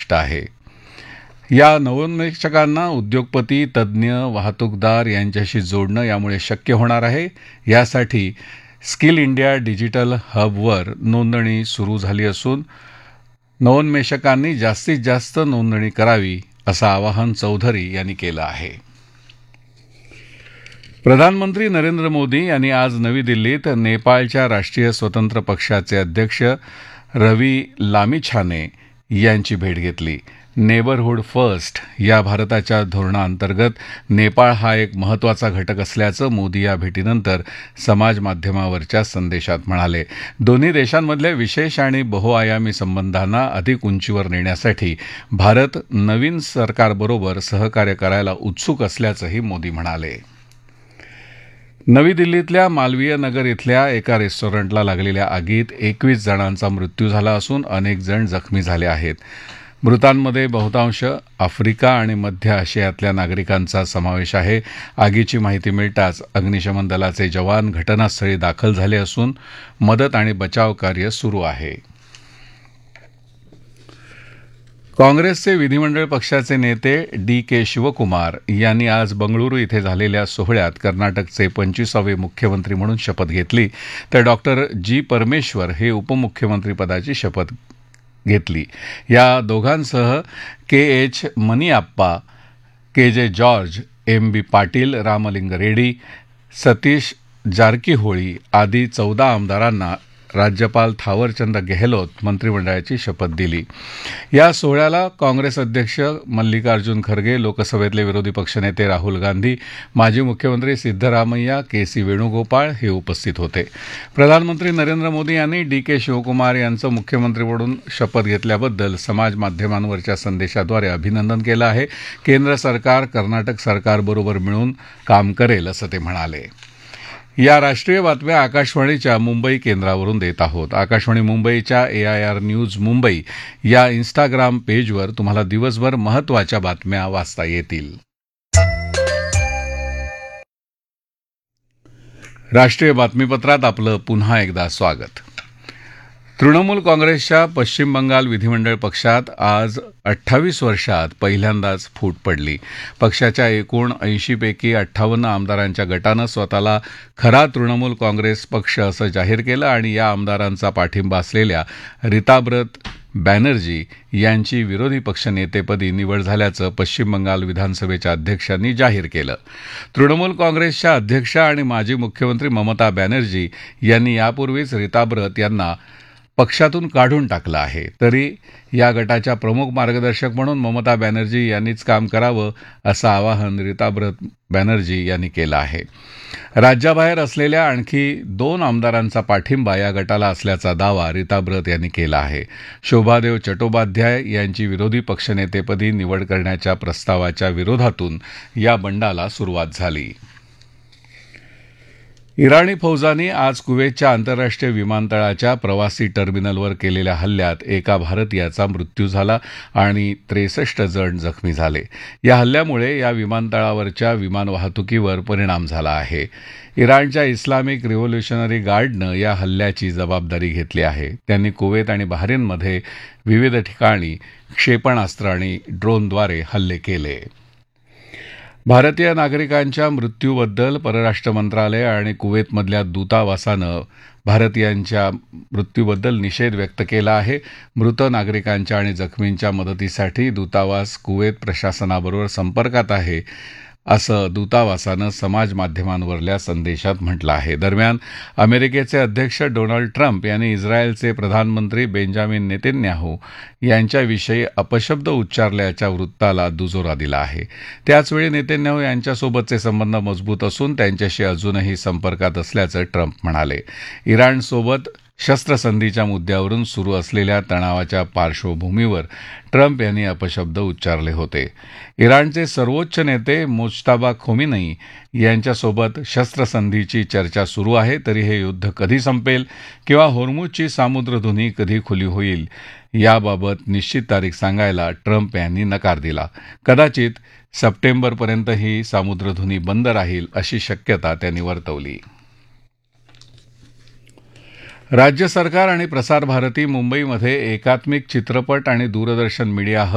उद्दिष्ट आहे. या नवोन्मेषकांना उद्योगपती, तज्ज्ञ, वाहतूकदार यांच्याशी जोडणं यामुळे शक्य होणार आहे. यासाठी स्किल इंडिया डिजिटल हबवर नोंदणी सुरू झाली असून नवोन्मेषकांनी जास्तीत जास्त नोंदणी करावी असं आवाहन चौधरी यांनी केलं आहे. प्रधानमंत्री नरेंद्र मोदी यांनी आज नवी दिल्लीत नेपाळच्या राष्ट्रीय स्वतंत्र पक्षाचे अध्यक्ष रवी लामिछाने यांची भेट घेतली. नेबरहूड फर्स्ट या भारताच्या धोरणाअंतर्गत नेपाळ हा एक महत्त्वाचा घटक असल्याचं मोदी या भेटीनंतर समाजमाध्यमावरच्या संदेशात म्हणाले. दोन्ही देशांमधल्या विशेष आणि बहुआयामी संबंधांना अधिक उंचीवर नेण्यासाठी भारत नवीन सरकारबरोबर सहकार्य करायला उत्सुक असल्याचंही मोदी म्हणाले. नवी दिल्लीतल्या मालवीय नगर इथल्या एका रेस्टॉरंटला लागलेल्या आगीत 21 जणांचा मृत्यू झाला असून अनेक जण जखमी झाले आहेत. मृतांमध्ये बहुतांश आफ्रिका आणि मध्य आशियातल्या नागरिकांचा समावेश आहे. आगीची माहिती मिळताच अग्निशमन दलाचे जवान घटनास्थळी दाखल झाले असून मदत आणि बचाव कार्य सुरू आहे. काँग्रेसचे विधिमंडळ पक्षाचे नेते डी.के. शिवकुमार यांनी आज बंगळुरू इथे झालेल्या सोहळ्यात कर्नाटकचे 25वे मुख्यमंत्री म्हणून शपथ घेतली, तर डॉक्टर जी. परमेश्वर हे उपमुख्यमंत्रीपदाची शपथ घेतली. या दोघांसह के.एच. मनियाप्पा, के.जे. George, MB. पाटील, रामलिंग रेड्डी, सतीश जारकीहोळी आदी 14 आमदारांना राज्यपाल थावरचंद गेहलोत मंत्रिमंडळाची शपथ दिली. या सोहळ्याला काँग्रेस अध्यक्ष मल्लिकार्जुन खरगे, लोकसभेतले विरोधी पक्षनेते राहुल गांधी, माजी मुख्यमंत्री सिद्धरामय्या, के.सी. वेणुगोपाळ हे उपस्थित होते. प्रधानमंत्री नरेंद्र मोदी यांनी डी.के. शिवकुमार यांचं मुख्यमंत्री म्हणून शपथ घेतल्याबद्दल समाज माध्यमांवरच्या संदेशाद्वारे अभिनंदन केलं आहे. केंद्र सरकार कर्नाटक सरकारबरोबर मिळून काम करेल असं ते म्हणाले. या राष्ट्रीय बातम्या आकाशवाणीच्या मुंबई केंद्रावरून देत आहोत. आकाशवाणी मुंबईच्या AIR न्यूज मुंबई या इन्स्टाग्राम पेजवर तुम्हाला दिवसभर महत्त्वाच्या बातम्या वाचता येतील. राष्ट्रीय बातमीपत्रात आपलं पुन्हा एकदा स्वागत. तृणमूल काँग्रेसच्या पश्चिम बंगाल विधिमंडळ पक्षात आज 28 वर्षात पहिल्यांदाच फूट पडली. पक्षाच्या एकूण 80 पैकी 58 आमदारांच्या गटानं स्वतःला खरा तृणमूल काँग्रेस पक्ष असं जाहीर केलं आणि या आमदारांचा पाठिंबा असलेल्या रिताब्रत बॅनर्जी यांची विरोधी पक्षनेतेपदी निवड झाल्याचं पश्चिम बंगाल विधानसभेच्या अध्यक्षांनी जाहीर केलं. तृणमूल काँग्रेसच्या अध्यक्षा आणि माजी मुख्यमंत्री ममता बॅनर्जी यांनी यापूर्वीच रिताब्रत यांना पक्षातून काढून टाकलं आहे. तरी या गटाच्या प्रमुख मार्गदर्शक म्हणून ममता बॅनर्जी यांनीच काम करावं असं आवाहन रिताब्रत बॅनर्जी यांनी केलं आहे. राज्याबाहेर असलेल्या आणखी 2 आमदारांचा पाठिंबा या गटाला असल्याचा दावा रिताब्रत यांनी केला आहे. शोभादेव चट्टोपाध्याय यांची विरोधी पक्षनेतेपदी निवड करण्याच्या प्रस्तावाच्या विरोधातून या बंडाला सुरुवात झाली. इराणी फौजांनी आज कुवेतच्या आंतरराष्ट्रीय विमानतळाच्या प्रवासी टर्मिनलवर केलेल्या हल्ल्यात एका भारतीयाचा मृत्यू झाला आणि 63 जण जखमी झाले. या हल्ल्यामुळे या विमानतळावरच्या विमान वाहतुकीवर परिणाम झाला आहे. इराणच्या इस्लामिक रिव्होल्युशनरी गार्डनं या हल्ल्याची जबाबदारी घेतली आहे. त्यांनी कुवेत आणि बहरीनमध्ये विविध ठिकाणी क्षेपणास्त्र आणि ड्रोनद्वारे हल्ले केले. भारतीय नागरिकांच्या मृत्यूबद्दल परराष्ट्र मंत्रालय आणि कुवेतमधल्या दूतावासानं भारतीयांच्या मृत्यूबद्दल निषेध व्यक्त केला आहे. मृत नागरिकांच्या आणि जखमींच्या मदतीसाठी दूतावास कुवेत प्रशासनाबरोबर संपर्कात आहे असं दूतावासानं समाज माध्यमांवरल्या संदेशात म्हटलं आहे. दरम्यान अमेरिकेचे अध्यक्ष डोनाल्ड ट्रम्प यांनी इस्रायलचे प्रधानमंत्री बेंजामिन नेतन्याहू यांच्याविषयी अपशब्द उच्चारल्याच्या वृत्ताला दुजोरा दिला आहे. त्याचवेळी नेतन्याहू यांच्यासोबतचे संबंध मजबूत असून त्यांच्याशी अजूनही संपर्कात असल्याचं ट्रम्प म्हणाले. इराणसोबत शस्त्रसंधीच्या मुद्द्यावरून सुरू असलेल्या तणावाच्या पार्श्वभूमीवर ट्रम्प यांनी अपशब्द उच्चारले होते. इराणचे सर्वोच्च नेते मुज्तबा खोमेनी यांच्यासोबत शस्त्रसंधीची चर्चा सुरू आहे. तरी हे युद्ध कधी संपेल किंवा होर्मुझची सामुद्रधुनी कधी खुली होईल याबाबत निश्चित तारीख सांगायला ट्रम्प यांनी नकार दिला. कदाचित सप्टेंबरपर्यंत ही सामुद्रधुनी बंद राहील अशी शक्यता त्यांनी वर्तवली. राज्य सरकार आणि प्रसार भारती मुंबईमध्ये एकात्मिक चित्रपट आणि दूरदर्शन मीडिया